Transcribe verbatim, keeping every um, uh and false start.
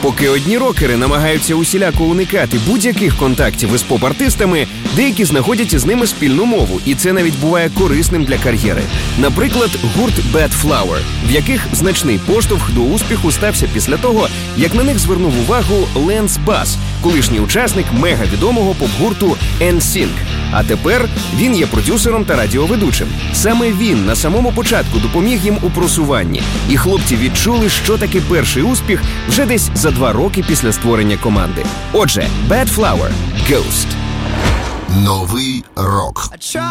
Поки одні рокери намагаються усіляко уникати будь-яких контактів із поп-артистами, деякі знаходять із ними спільну мову, і це навіть буває корисним для кар'єри. Наприклад, гурт Bad Flower, в яких значний поштовх до успіху стався після того, як на них звернув увагу Ленс Бас, колишній учасник мегавідомого поп-гурту ен сінк. А тепер він є продюсером та радіоведучим. Саме він на самому початку допоміг їм у просуванні. І хлопці відчули, що таки перший успіх вже десь за два роки після створення команди. Отже, Bad Flower – Ghost. Новий рок.